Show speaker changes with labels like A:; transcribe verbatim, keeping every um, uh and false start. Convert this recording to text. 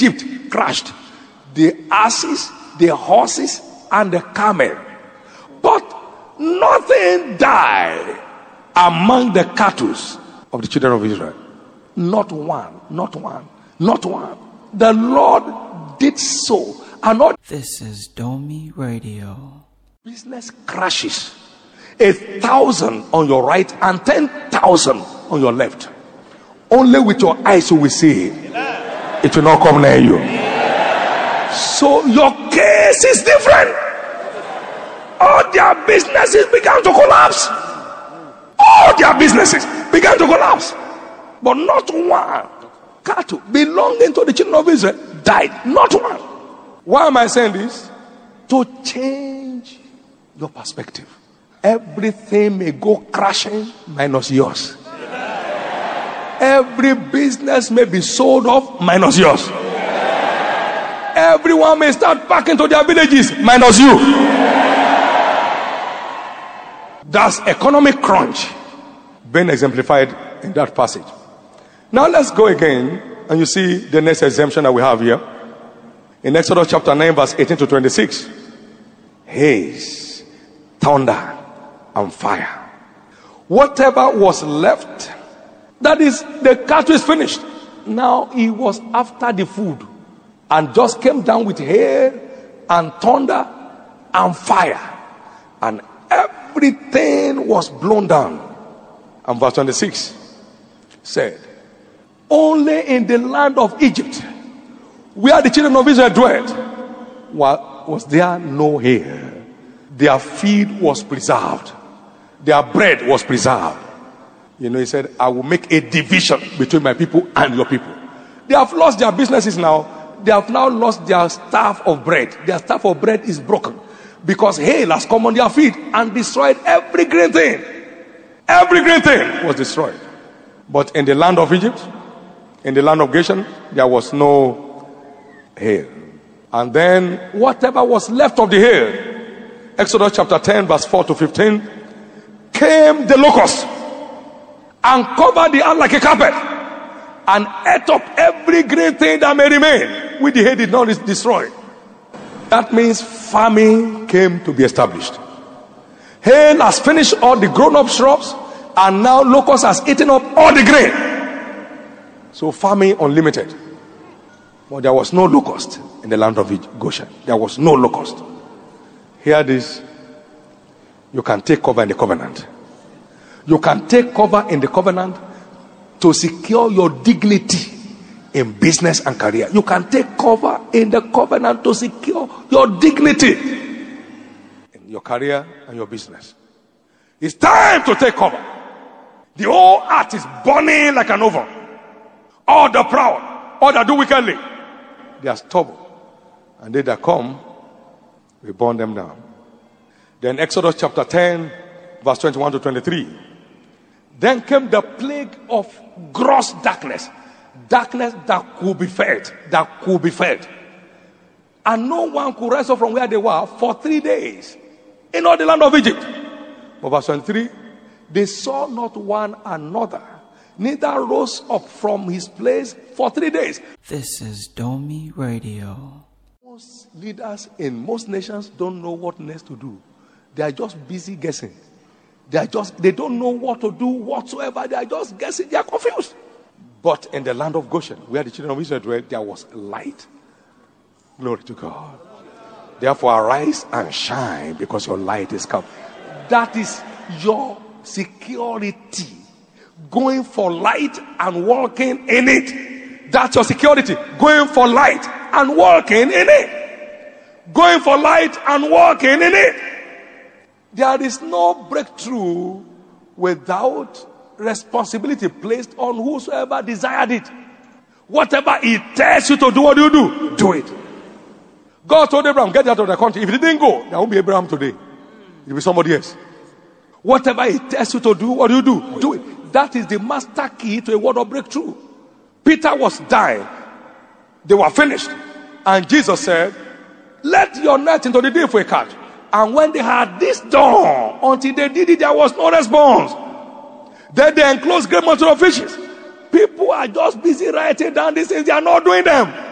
A: Egypt crashed. The asses, the horses, and the camel. But nothing died among the cattle of the children of Israel. Not one, not one, not one. The Lord did so. And not
B: This is Domi Radio.
A: Business crashes. A thousand on your right and ten thousand on your left. Only with your eyes you will see it. It will not come near you. So your case is different. All their businesses began to collapse. All their businesses began to collapse. But not one cattle belonging to the children of Israel died. Not one. Why am I saying this? To change your perspective. Everything may go crashing minus yours. Every business may be sold off minus yours. Everyone may start back into their villages minus you. That's economic crunch being exemplified in that passage. Now let's go again, and you see the next exemption that we have here in Exodus chapter nine verse eighteen to twenty-six. Haze, thunder, and fire. Whatever was left, that is, the cattle is finished. Now he was after the food and just came down with hail and thunder and fire, and everything was blown down. And verse twenty-six said, only in the land of Egypt, where the children of Israel dwelt, was there no hail. Their feed was preserved. Their bread was preserved. You know, he said, I will make a division between my people and your people. They have lost their businesses now. They have now lost their staff of bread. Their staff of bread is broken because hail has come on their feet and destroyed every green thing. Every green thing was destroyed. But in the land of Egypt, in the land of Goshen, there was no hail. And then whatever was left of the hail, Exodus chapter ten verse four to fifteen, came the locust and covered the earth like a carpet and ate up every green thing that may remain, which the hail did not destroy. That means famine came to be established. Hail has finished all the grown-up shrubs, and now locust has eaten up all the grain. So famine unlimited. But there was no locust in the land of Goshen. There was no locust. Hear this. You can take cover in the covenant. You can take cover in the covenant to secure your dignity in business and career. You can take cover in the covenant to secure your dignity in your career and your business. It's time to take cover. The whole earth is burning like an oven. All the proud, all that do wickedly, they are stubborn, and they that come, we burn them down. Then Exodus chapter ten verse twenty-one to twenty-three. Then came the plague of gross darkness. Darkness that could be felt. That could be felt. And no one could rise up from where they were for three days in all the land of Egypt. But verse twenty-three, they saw not one another, neither rose up from his place for three days.
B: This is Domi Radio.
A: Most leaders in most nations don't know what next to do. They are just busy guessing. They are just, they don't know what to do whatsoever. They are just guessing. They are confused. But in the land of Goshen, where the children of Israel dwelt, there was light. Glory to God. Therefore arise and shine, because your light is come. That is your security. Going for light and walking in it. That's your security. Going for light and walking in it. Going for light and walking in it. There is no breakthrough without responsibility placed on whosoever desired it. Whatever he tells you to do, what do you do? Do it. God told Abraham, get out of the country. If he didn't go, there won't be Abraham today. It will be somebody else. Whatever he tells you to do, what do you do? Do it. That is the master key to a word of breakthrough. Peter was dying. They were finished. And Jesus said, let your net into the deep for a catch. And when they had this done, until they did it, there was no response. Then they enclosed great multitude of fishes. People are just busy writing down these things. They are not doing them.